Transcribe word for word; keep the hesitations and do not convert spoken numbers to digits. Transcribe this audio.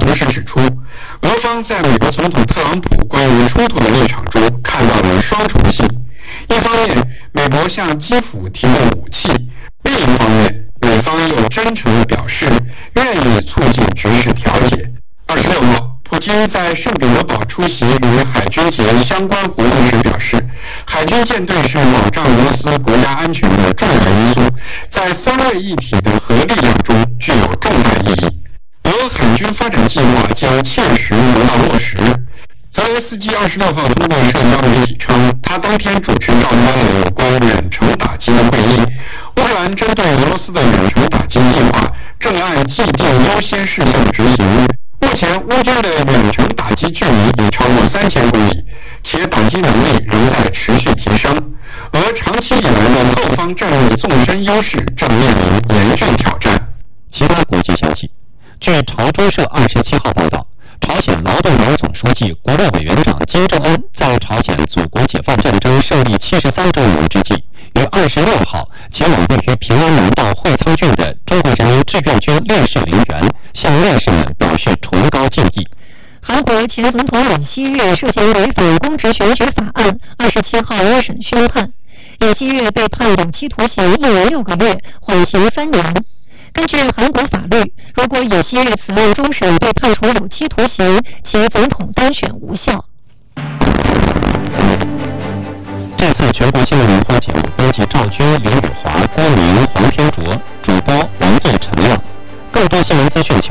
同时指出，俄方在美国总统特朗普关于冲突的立场中看到了双重性。一方面，美国向基辅提供武器；另一方面，美方又真诚地表示愿意促进局势调解。二十六号，普京在圣彼得堡出席与海军节相关活动时表示，海军舰队是保障俄罗斯国家安全的重要因素，在三位一体的核力量中具有重大意义。俄海军发展计划将切实得到落实。泽连斯基二十六号通过社交媒体称，他当天主持召开了有关远程打击的会议。乌克兰针对俄罗斯的远程打击计划正按既定优先事项执行。目前，乌军的远程打击距离已超过三千公里，且打击能力仍在持续提升。而长期以来的后方战略纵深优势正面临严峻挑战。 其他国际消息，据朝中社二十七号报道，朝鲜劳动党总书记、国务委员长金正恩在朝鲜祖国解放战争胜利七十三周年之际，于二十六号前往位于平安南道会仓郡的中国人民志愿军烈士陵园，向烈士们表示崇高敬意。 韩国前总统尹锡悦涉嫌违反公职选举法案，二十七号一审宣判，尹锡悦被判有期徒刑一年六个月，缓刑三年。根据韩国法律，如果尹锡悦此案终审被判处有期徒刑，其总统当选无效。 这次全国新闻联播节目编辑赵军、刘宇华、郭明、黄天卓，主播王毅、陈亮。更多新闻资讯请